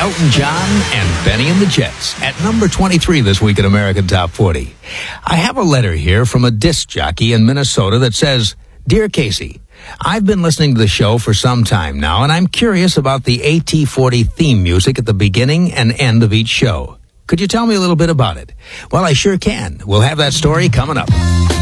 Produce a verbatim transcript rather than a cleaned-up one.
Elton John and Benny and the Jets at number twenty-three this week in American Top forty. I have a letter here from a disc jockey in Minnesota that says, "Dear Casey, I've been listening to the show for some time now, and I'm curious about the A T forty theme music at the beginning and end of each show. Could you tell me a little bit about it?" Well, I sure can. We'll have that story coming up.